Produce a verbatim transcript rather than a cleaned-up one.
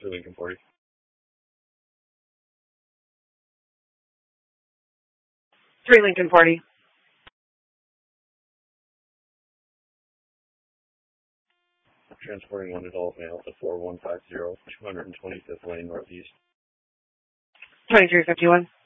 two Lincoln forty. three Lincoln forty. Transporting one adult male to four one five zero, two hundred twenty-fifth Lane Northeast. twenty-three fifty-one.